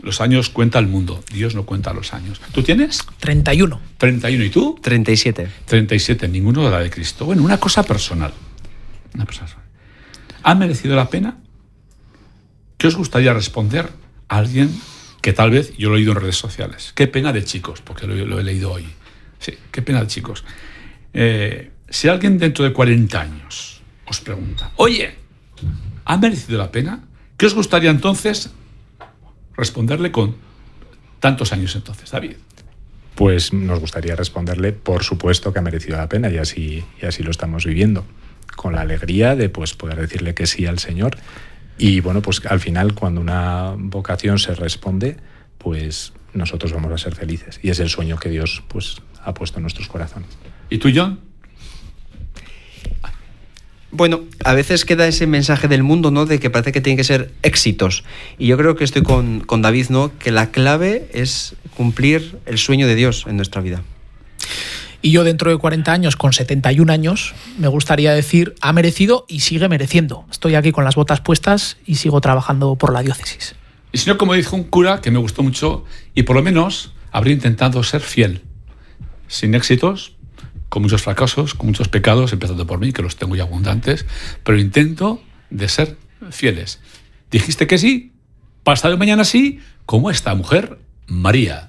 los años cuenta el mundo, Dios no cuenta los años. ¿Tú tienes? 31. 31. ¿Y tú? 37. 37. Ninguno de la de Cristo. Bueno, una cosa personal. ¿Ha merecido la pena? ¿Qué os gustaría responder a alguien que tal vez, yo lo he leído en redes sociales, qué pena de chicos, porque lo he leído hoy. Sí, qué pena de chicos. Si alguien dentro de 40 años os pregunta, oye, ¿ha merecido la pena? ¿Qué os gustaría entonces responderle con tantos años entonces, David? Pues nos gustaría responderle, por supuesto que ha merecido la pena, y así lo estamos viviendo, con la alegría de pues poder decirle que sí al Señor. Y bueno, pues al final, cuando una vocación se responde, pues nosotros vamos a ser felices. Y es el sueño que Dios pues ha puesto en nuestros corazones. ¿Y tú, John? Bueno, a veces queda ese mensaje del mundo, ¿no?, de que parece que tienen que ser éxitos. Y yo creo que estoy con David, ¿no?, que la clave es cumplir el sueño de Dios en nuestra vida. Y yo dentro de 40 años, con 71 años, me gustaría decir, ha merecido y sigue mereciendo. Estoy aquí con las botas puestas y sigo trabajando por la diócesis. Y si no, como dijo un cura que me gustó mucho, y por lo menos habría intentado ser fiel, sin éxitos, con muchos fracasos, con muchos pecados, empezando por mí, que los tengo ya abundantes, pero intento de ser fieles. Dijiste que sí, pasado mañana sí, como esta mujer, María.